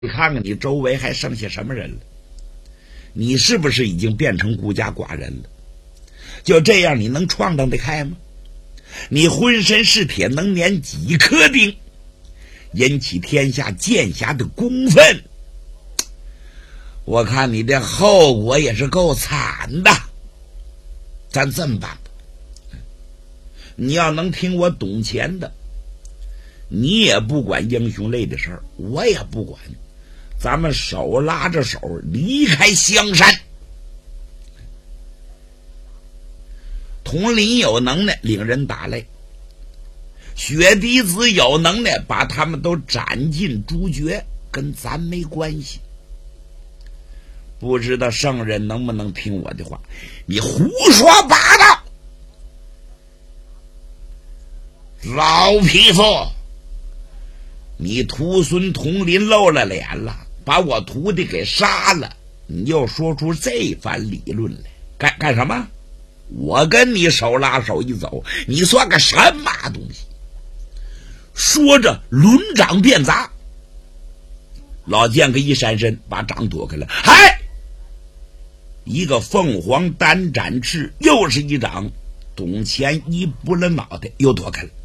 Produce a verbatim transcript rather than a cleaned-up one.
你看看你周围还剩下什么人了？你是不是已经变成孤家寡人了？就这样你能闯荡得开吗？你浑身是铁，能碾几颗钉，引起天下剑侠的公愤，我看你这后果也是够惨的。咱这么办吧，你要能听我懂钱的，你也不管英雄类的事儿，我也不管，咱们手拉着手离开香山。佟林有能耐领人打擂，雪滴子有能耐把他们都斩尽诛绝，跟咱没关系。不知道圣人能不能听我的话？你胡说八道！老匹夫，你徒孙佟林露了脸了，把我徒弟给杀了，你又说出这番理论来，干干什么？我跟你手拉手一走，你算个什么东西？说着抡掌便砸，老剑客一闪身把掌躲开了，嗨！一个凤凰单展翅，又是一掌，董乾一拨了脑袋又躲开了。